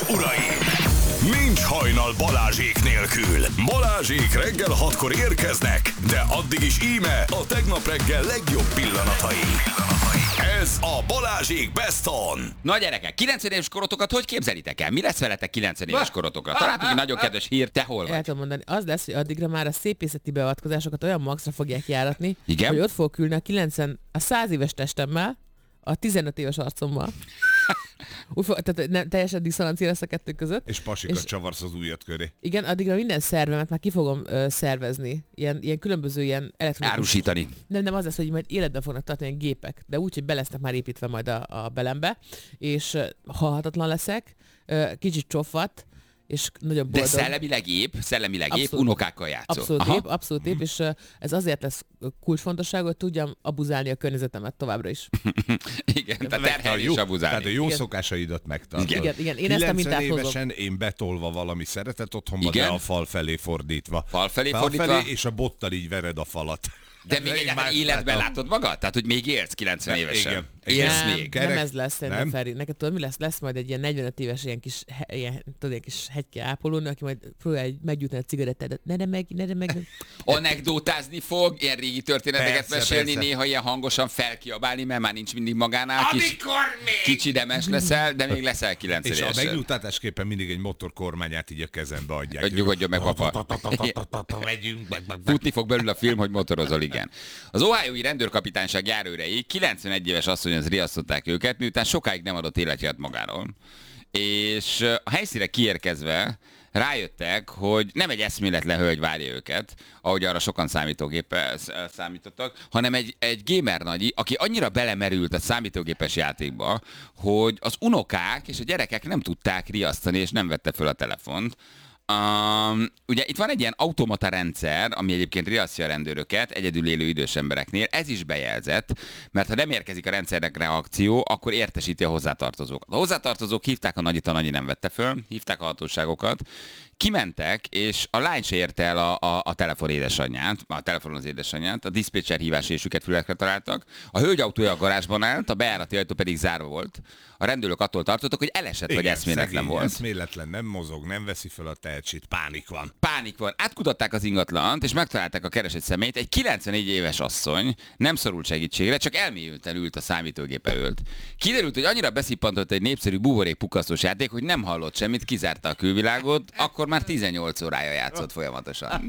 és uraim! Nincs hajnal Balázsék nélkül. Balázsék reggel 6-kor érkeznek, de addig is íme a tegnap reggel legjobb pillanatai. Ez a Balázsék Best On. Na gyerekek, 90 éves korotokat hogy képzelitek el? Mi lesz veletek 90 éves korotokra? Találtunk egy nagyon kedves hír, te hol vagy? El tudom mondani, az lesz, hogy addigra már a szépészeti beavatkozásokat olyan maxra fogják járatni, Igen? hogy ott fogok ülni a 100 éves testemmel, a 15 éves arcommal. Tehát teljesen diszonancia lesz a kettő között. És pasikat csavarsz az ujjad köré. Igen, addigra minden szervemet már ki fogom szervezni. Ilyen különböző ilyen elektronikus... Árusítani. Nem az lesz, hogy majd életben fognak tartani ilyen gépek, de úgy, hogy be lesznek már építve majd a belembe, és halhatatlan leszek, kicsit csofat, és nagyon boldog. De szellemileg épp, unokákkal játszol. Abszolút épp, és ez azért lesz kulcsfontosságú, hogy tudjam abuzálni a környezetemet továbbra is. Igen, tehát terhelni és abuzálni. Tehát a jó szokásaidat megtartod. Igen, én ezt a 90 mintát évesen én betolva valami szeretet otthonba, de a fal felé fordítva. Fal felé, és a bottal így vered a falat. De még egyáltalán életben látod magad? Tehát, hogy még élsz 90 évesen? Igen. Élsz nem, még? Nem ez lesz, szerintem, Feri. Neked tudod, mi lesz? Lesz majd egy ilyen 45 éves ilyen kis hegyke ápolónő, aki majd próbálja meggyújtani a cigarettát. Ne meg. Anekdótázni fog, ilyen régi történeteket mesélni, néha ilyen hangosan felkiabálni, mert már nincs mindig magánál. Kicsi demes leszel, de még leszel 90 évesen. És a megnyugtatásképpen mindig egy motorkormányát így a kezembe adják. Hogy nyugodjon meg, papa. Futni fog belül a film, hogy motorozol, igen. Az Ohiói rendőrkapitányság járőrei 91 éves asszonyhoz riasztották őket, miután sokáig nem adott életjelet magáról. És a helyszínre kiérkezve rájöttek, hogy nem egy eszméletlen hölgy várja őket, ahogy arra sokan számítógéppel számítottak, hanem egy gamer nagyi, aki annyira belemerült a számítógépes játékba, hogy az unokák és a gyerekek nem tudták riasztani, és nem vette föl a telefont. Ugye itt van egy ilyen automata rendszer, ami egyébként riasztja a rendőröket egyedül élő idős embereknél, ez is bejelzett, mert ha nem érkezik a rendszernek reakció, akkor értesíti a hozzátartozókat. A hozzátartozók hívták a nagyit, a nagyi nem vette föl, hívták a hatóságokat, kimentek, és a lány se érte el a telefon édesanyját, a telefonon az édesanyját, a diszpécser hívásésüket fülekre találtak, a hölgy autója a garázsban állt, a bejárati ajtó pedig zárva volt. A rendőrök attól tartottak, hogy elesett, vagy eszméletlen volt. Eszméletlen, nem mozog, nem veszi fel a tehetségét, pánik van. Átkutatták az ingatlant, és megtalálták a keresett személyt. Egy 94 éves asszony nem szorult segítségre, csak elmélyülten ült a számítógép előtt. Kiderült, hogy annyira beszippantott egy népszerű buborékpukkasztós játék, hogy nem hallott semmit, kizárta a külvilágot, akkor már 18 órája játszott folyamatosan.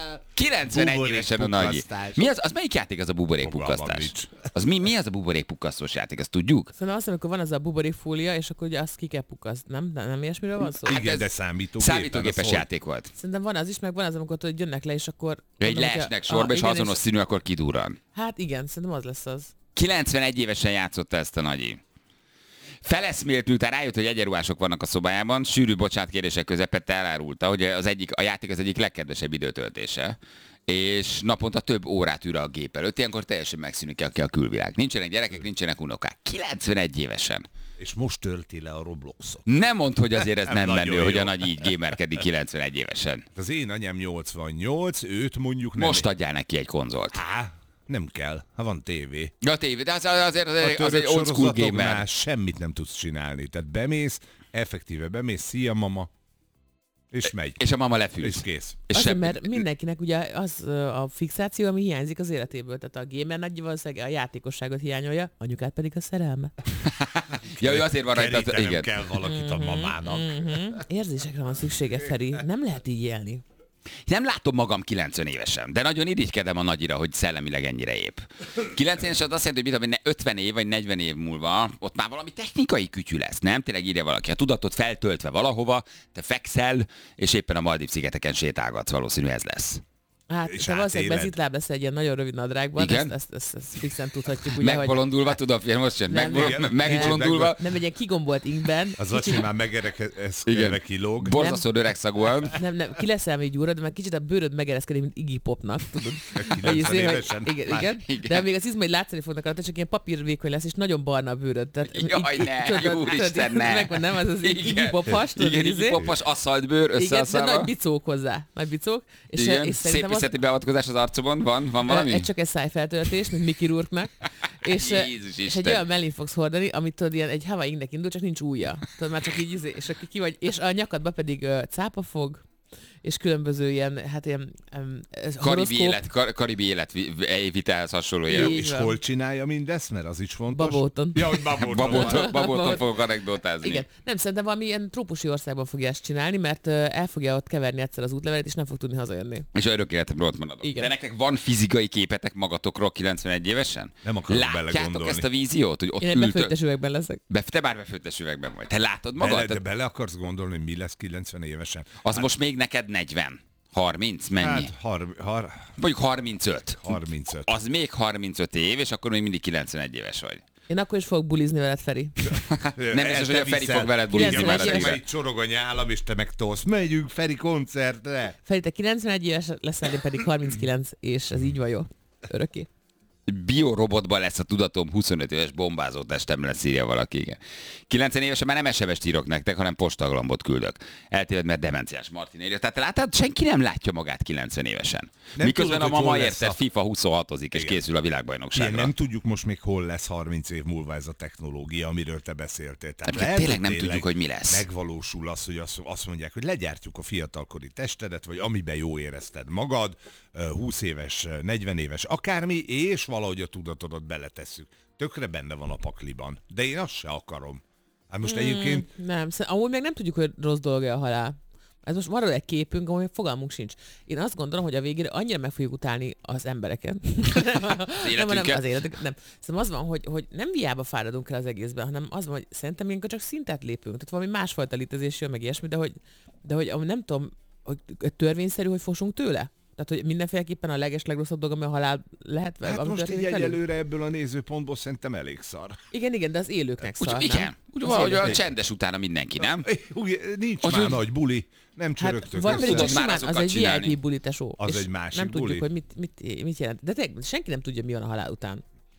91 évesen a nagyi. Mi az melyik játék az a buborékpukkasztás? Az mi az a buborékpukkasztós játék, azt tudjuk? Szóval azt, amikor van az a buborékfólia, és akkor ugye azt ki kell pukkaszni, nem ilyesmiről van szó? Igen, de számítógépes játék volt. Szerintem van az is, meg van az, amikor hogy jönnek le, és akkor... Egy leesnek sorba, és ha azonos színű, akkor kidurran. Hát igen, szerintem az lesz az. 91 évesen játszotta ezt a nagyi. Feleszmélt, miután rájött, hogy egyenruhások vannak a szobájában, sűrű bocsánatkérések közepette elárulta, hogy a játék az egyik legkedvesebb időtöltése, és naponta több órát ül a gép előtt, ilyenkor teljesen megszűnik a külvilág. Nincsenek gyerekek, nincsenek unokák. 91 évesen. És most tölti le a Robloxot. Nem mondd, hogy azért ez nem menő, hogy a nagy így gamerkedik 91 évesen. Az én anyám 88, őt mondjuk nem... Most adjál neki egy konzolt. Nem kell, ha van tévé. A tévé, de azért az egy old school gamer. Semmit nem tudsz csinálni. Tehát effektíve bemész, szia mama, és megy. És a mama lefűz. És kész. És azért, mert mindenkinek ugye az a fixáció, ami hiányzik az életéből. Tehát a gamer nagy valószínűleg a játékosságot hiányolja, anyukát pedig a szerelme. Ja, ő azért van rajta. Igen. Kell valakit a mamának. Érzésekre van szüksége, Feri. Nem lehet így élni. Nem látom magam 90 évesen, de nagyon irigykedem a nagyira, hogy szellemileg ennyire épp. 90 éves az azt jelenti, hogy 50 év vagy 40 év múlva ott már valami technikai kütyű lesz, nem? Tényleg írja valaki. A tudatot feltöltve valahova, te fekszel, és éppen a Maldív-szigeteken sétálgatsz, valószínű ez lesz. Hát, te valószínűleg bezitláb lesz egy ilyen nagyon rövid nadrágban, igen? Ezt fixen tudhatjuk. Ugye, megbolondulva, hogy... tudom, fél most sem, megbolondulva. Nem egy ilyen kigombolt ingben. Az acsi már megereszkedve kilóg. Borzasztó öregszagúan. Nem, ki leszel még gyúrod, mert kicsit a bőröd megereszkedik, mint Iggy Popnak, tudod. 90 évesen. Igen. De még az izmaid látszani fognak rajta, csak ilyen papírvékony lesz, és nagyon barna a bőröd. Tehát, jaj, ne, úristen, ne. Megvan, nem? Az Iggy Pop has, igen, Iggy Popos aszaltbőr összeaszálva. Igen, de nagy bicók hozzá. Nagy bicók. És szerintem Természeti beavatkozás az arcomon? Van valami? Csak egy szájfeltöltés, mint Mickey Rourke-nak. És egy olyan mellén fogsz hordani, amit tudod, ilyen egy Hawaii-nek indul, csak nincs ujja. Tudod, már csak így, és akkor ki vagy, és a nyakadba pedig cápafog, és különböző ilyen, hát ilyen karibi életvitelhez hasonló élet. És hol csinálja mindezt, mert az is fontos. Babóton. Ja, hogy Babóton fogok anekdotázni. Igen. Nem, szerintem valami ilyen trópusi országban fogja ezt csinálni, mert el fogja ott keverni egyszer az útlevelet, és nem fog tudni hazajönni. És örök életemről ott maradok. Igen. De nektek van fizikai képetek magatokról 91 évesen? Nem akarok Látjátok belegondolni. ezt a víziót, hogy ott Én egy befőttes üvegben leszek. Te bár befőttes üvegben vagy. Te látod magad? De bele akarsz gondolni, hogy mi lesz 90 évesen? Az most még neked 40. 30? Mennyi? Mondjuk 35. 35. Az még 35 év, és akkor még mindig 91 éves vagy. Én akkor is fogok bulizni veled, Feri. Nem biztos, hogy a Feri fog veled bulizni már. Mert itt csorog a nyálam, és te meg tolsz. Megyünk Feri koncertre. Feri, te 91 éves leszel, én pedig 39, és ez így van jó. Örökké. Biorobotban lesz a tudatom, 25 éves bombázó testem lesz, írja valaki. Igen. 90 évesen már nem SMS-t írok nektek, hanem postaglambot küldök. Eltéved, mert demenciás Martin írja. Tehát látod, senki nem látja magát 90 évesen. Nem miközben tudod, a mama hogy hol érted, lesz FIFA 26-ozik, és készül a világbajnokságra. Nem tudjuk most még hol lesz 30 év múlva ez a technológia, amiről te beszéltél. Tehát lehet, tényleg nem tudjuk, hogy mi lesz. Megvalósul az, hogy azt mondják, hogy legyártjuk a fiatalkori testedet, vagy amiben jó érezted magad, 20 éves, 40 éves, akármi, és valahogy a tudatodat beletesszük. Tökre benne van a pakliban. De én azt se akarom. Hát most egyébként... Nem, amúgy meg nem tudjuk, hogy rossz dolga a halál. Ez most van róla egy képünk, amely fogalmunk sincs. Én azt gondolom, hogy a végére annyira meg fogjuk utálni az embereket. Nem, az életünket. Nem. Szóval az van, hogy nem hiába fáradunk el az egészben, hanem az van, hogy szerintem ilyenkor csak szintet lépünk. Tehát valami másfajta létezés jön, meg ilyesmi, de hogy nem tudom, hogy törvényszerű, hogy fosunk tőle. Tehát, hogy mindenféleképpen a legrosszabb dolog, ami a halál lehet. Hát most így egyelőre ebből a nézőpontból szerintem elég szar. Igen, de az élőknek szar. Igen, úgy valahogy a csendes utána mindenki, nem? Nincs már nagy buli, nem csörögtök. Vagy pedig tudod már simán, az egy VIP buli, tesó. Az egy másik nem buli. tudjuk, hogy mit jelent. De senki nem tudja, mi van a halál után.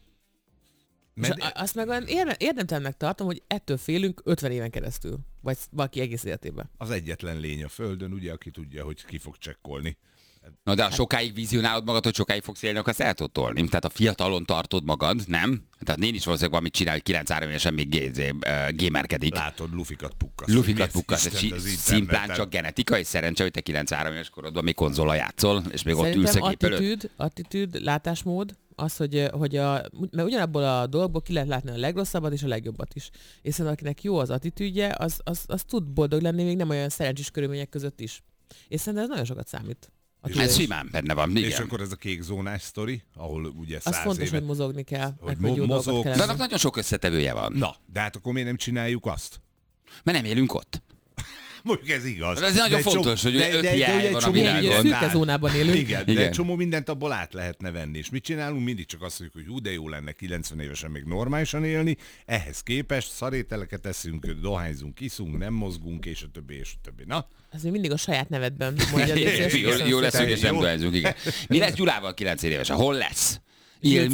Azt meg olyan érdemtelennek tartom, hogy ettől félünk 50 éven keresztül. Vagy valaki egész életében. Az egyetlen lény a Földön, ugye, aki tudja, hogy ki fog csekkolni. Na de ha sokáig vizionálod magad, hogy sokáig fogsz élni, akkor azt el tudod tolni. Tehát a fiatalon tartod magad, nem? Tehát én is valószínűleg valamit csinál, hogy 9-3 évesen még gamerkedik. Látod, lufikat pukkasz. Lufikat pukkasz. Szimplán csak genetikai szerencse, hogy te 9-3 éves korodban még konzola játszol, és még szerintem ott ülsz a gép előtt. attitűd, látásmód, az, mert ugyanabból a dolgból ki lehet látni a legrosszabbat és a legjobbat is. És szerintem akinek jó az attitűdje, az tud boldog lenni még nem olyan szerencsés körülmények között is. És szerintem ez nagyon sokat számít. Ez simán benne van, igen. És akkor ez a kék zónás sztori, ahol ugye 100 az fontos, éve... hogy mozogni kell, hogy meg hogy jó dolgokat kell. De annak nagyon sok összetevője van. Na, de hát akkor miért nem csináljuk azt? Mert nem élünk ott. Mondjuk ez igaz. Ez nagyon fontos, hogy 5 hiány van a világon. Szürke zónában élünk. Igen, de egy csomó mindent abból át lehetne venni. És mit csinálunk? Mindig csak azt mondjuk, hogy de jó lenne 90 évesen még normálisan élni. Ehhez képest szarételeket eszünk, dohányzunk, iszunk, nem mozgunk, és a többi, és a többi. Na? Ez még mindig a saját nevedben mondja. Jó leszünk, és nem dohányzunk, igen. Mi lesz Gyulával 90 évesen? Hol lesz? Él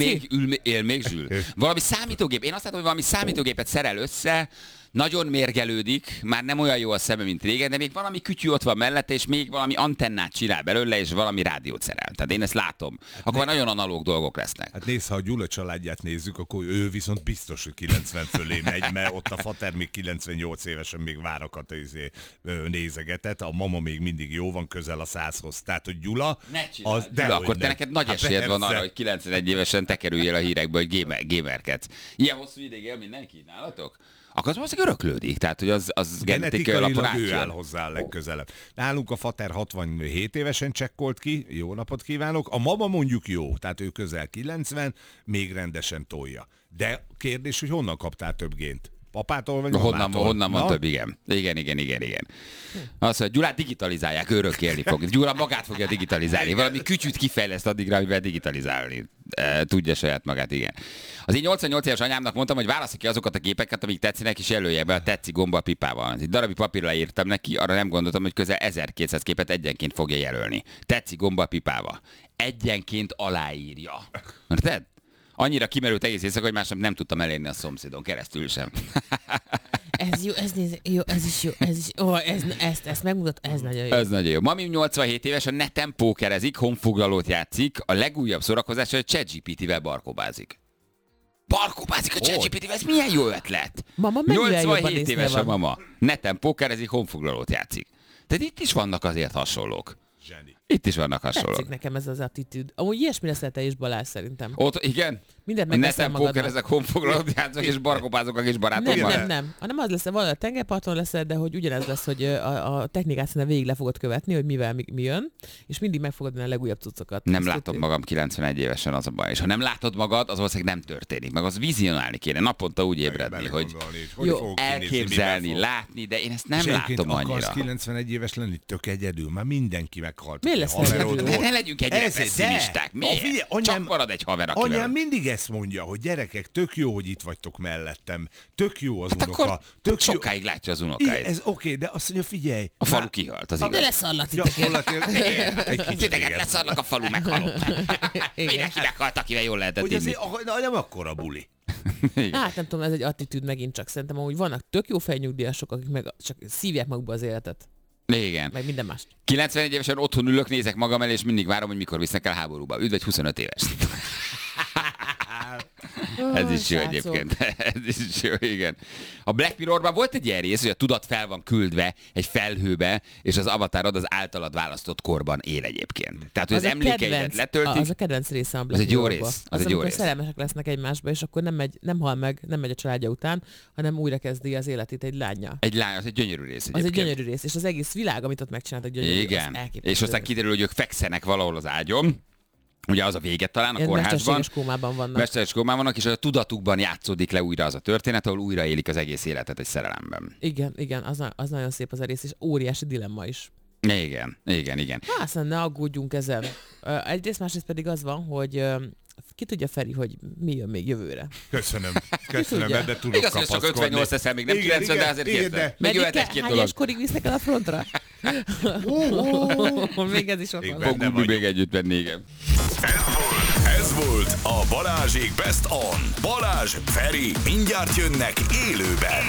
még Zsül? Valami számítógép. Én azt látom, hogy valami számítógépet szerel össze, nagyon mérgelődik, már nem olyan jó a szeme, mint régen, de még valami kütyű ott van mellette, és még valami antennát csinál belőle, és valami rádiót szerel. Tehát én ezt látom. Akkor nagyon analóg dolgok lesznek. Hát nézd, ha a Gyula családját nézzük, akkor ő viszont biztos, hogy 90 fölé megy, mert ott a fater még 98 évesen még várakat nézegetett, a mama még mindig jó van, közel a 100-hoz. Tehát, hogy Gyula... Az, Gyula, akkor te neked nagy esélyed van arra, hogy 91 évesen te kerüljél a hírekbe, hogy gamerkedsz. Ilyen hosszú ideig él mindenki nálatok? Akkor az valószínűleg öröklődik, tehát hogy az genetikai alapon átjön. Ő áll hozzá a legközelebb. Nálunk a fater 67 évesen csekkolt ki, jó napot kívánok, a mama mondjuk jó, tehát ő közel 90, még rendesen tolja. De kérdés, hogy honnan kaptál több gént? Papától vagy mamától? Honnan van több, igen. Igen. Azt mondja, Gyulát digitalizálják, örökélni fog. Gyula magát fogja digitalizálni. Valami kütyűt kifejleszt addigra, amivel digitalizálni. Tudja saját magát, igen. Az én 88 éves anyámnak mondtam, hogy válassza ki azokat a gépeket, amik tetszenek, és jelölje be a tetszi gomba a pipával. Egy darabig papírra írtam neki, arra nem gondoltam, hogy közel 1200 képet egyenként fogja jelölni. Tetszi gomba a pipával. Egyenként aláírja. Érted? Annyira kimerült egész éjszaka, hogy másnap nem tudtam elérni a szomszédon keresztül sem. Ez jó, ez is jó. Ezt megmutat, ez nagyon jó. Ez nagyon jó. Mami 87 éves, a neten pókerezik, honfoglalót játszik, a legújabb szórakozása, hogy ChatGPT-vel barkobázik. Barkobázik a ChatGPT-vel, ez milyen jó ötlet. Mama 87 éves a mama. Neten pókerezik, honfoglalót játszik. Tehát itt is vannak azért hasonlók. Zseni. Itt is vannak hasonlók. Tetszik nekem ez az attitűd. Amúgy ilyesmi leszel te is, Balázs, szerintem. Ott, igen? Mindent megveszel magadnak. Neten pókerezek, honfoglalót játszok és barkobázok a kis barátommal. Nem. Hanem az lesz, valahol a tengerparton leszel, de hogy ugyanez lesz, hogy a technikát szerintem végig le fogod követni, hogy mivel mi jön, és mindig meg fogod venni a legújabb cuccokat. Nem látom magam 91 évesen, az a baj. És ha nem látod magad, az valószínűleg nem történik. Meg az vizionálni kéne. Naponta úgy ébredni, hogy jó, elképzelni, látni, de én ezt nem látom annyira. Akarsz 91 éves lenni, tök egyedül, már mindenki meghalt. Miért lesz egyedül? Ne legyünk ennyire pessimisták. Miért? Csak marad egy haver, akivel... Anyám mindig ezt mondja, hogy gyerekek, tök jó, hogy itt vagytok mellettem. Tök jó az hát unoka. Akkor tök sokáig látja az unokáit. Ez oké, de azt mondja, figyelj. A falu kihalt, az igaz. De leszarlat titeket. Titeket leszarnak, a falu meghalott. Mindenki meghalt, akivel jól lehetett inni. Nem akkora buli. Hát nem tudom, ez egy attitűd megint csak. Szerintem amúgy vannak tök jó fejnyugdíjasok, akik meg csak szívják magukba az életet. Igen. Meg minden mást. 91 évesen otthon ülök, nézek magam elé, és mindig várom, hogy mikor visznek el háborúba. Üdv egy 25 éves. Ez is jó egyébként. Ez is jó, igen. A Black Mirrorban volt egy ilyen rész, hogy a tudat fel van küldve egy felhőbe, és az avatarod az általad választott korban él egyébként. Tehát, hogy az emlékeidet letöltik. Az a kedvenc része a Black Mirrorban. Ez egy jó rész. amikor szerelmesek lesznek egymásba, és akkor nem hal meg, nem megy a családja után, hanem újra kezdi az életét egy lánya. Egy lány, az egy gyönyörű rész egyébként. Az egy gyönyörű rész, és az egész világ, amit ott megcsináltak, gyönyörű. Igen. És aztán kiderül, hogy ők fekszenek valahol az ágyon. Ugye az a véget talán a kórházban. Mesterséges kómában vannak. Mesterséges kómában vannak, és a tudatukban játszódik le újra az a történet, ahol újraélik az egész életet egy szerelemben. Igen, az nagyon szép az a rész, és óriási dilemma is. Igen. Aztán ne aggódjunk ezen. Egyrészt, másrészt pedig az van, hogy ki tudja, Feri, hogy mi jön még jövőre. Köszönöm, de tudok igaz, hogy csak 58 leszel, még nem 90, de azért kérte. Még jöhet egy-két dolog. Hányas korig visznek el a frontra? Még ez is ott van. Fogunk még együtt venni, igen. Ez volt a Balázsék Best On. Balázs, Feri, mindjárt jönnek élőben.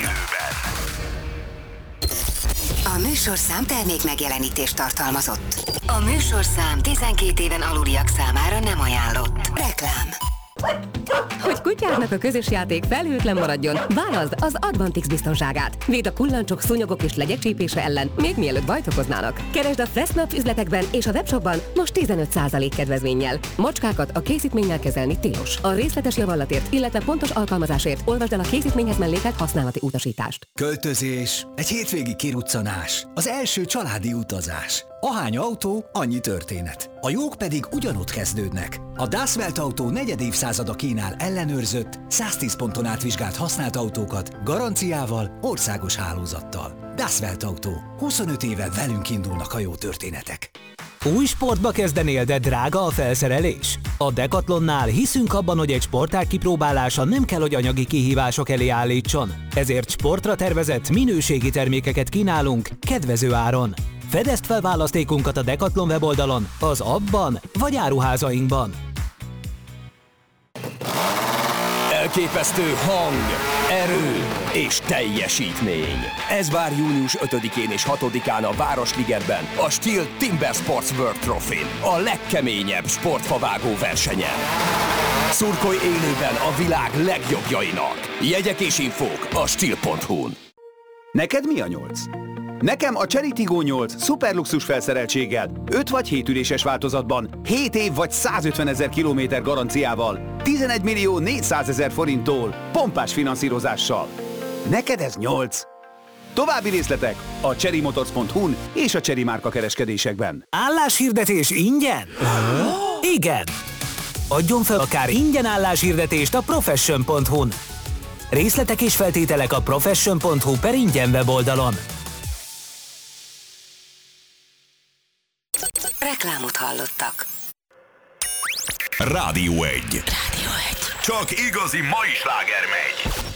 A műsorszám termék megjelenítést tartalmazott. A műsorszám 12 éven aluliak számára nem ajánlott. Reklám. Hogy kutyádnak a közös játék felhőtlen maradjon, válaszd az Advantix biztonságát. Véd a kullancsok, szúnyogok és legyek csípése ellen, még mielőtt bajt okoznának. Keresd a Fressnapf üzletekben és a webshopban most 15% kedvezménnyel. Macskákat a készítménnyel kezelni tilos. A részletes javallatért, illetve pontos alkalmazásért olvasd el a készítményhez mellékelt használati utasítást. Költözés, egy hétvégi kiruccanás, az első családi utazás. Ahány autó, annyi történet. A jók pedig ugyanott kezdődnek. A Das Welt Autó negyed évszázada kínál ellenőrzött, 110 ponton átvizsgált használt autókat, garanciával, országos hálózattal. Das Welt Autó. 25 éve velünk indulnak a jó történetek. Új sportba kezdenél, de drága a felszerelés? A Decathlonnál hiszünk abban, hogy egy sportág kipróbálása nem kell, hogy anyagi kihívások elé állítson. Ezért sportra tervezett, minőségi termékeket kínálunk kedvező áron. Fedezd fel választékunkat a Decathlon weboldalon, az appban vagy áruházainkban. Elképesztő hang, erő és teljesítmény. Ez vár június 5-én és 6-án a Városligetben, a Steel Timber Sports World Trophy-n, a legkeményebb sportfavágó versenyen. Szurkolj élőben a világ legjobbjainak. Jegyek és infók a steel.hu-n. Neked mi a 8? Nekem a Chery Tiggo 8 szuperluxus felszereltséggel, 5 vagy 7 üléses változatban, 7 év vagy 150 000 kilométer garanciával, 11 millió 400 000 forinttól, pompás finanszírozással. Neked ez 8? További részletek a cherrymotors.hu-n és a Chery márka kereskedésekben. Álláshirdetés ingyen? Igen! Adjon fel akár ingyen álláshirdetést a profession.hu-n. Részletek és feltételek a profession.hu/ingyen weboldalon. Reklámot hallottak. Rádió 1. Rádió 1. Csak igazi mai sláger megy.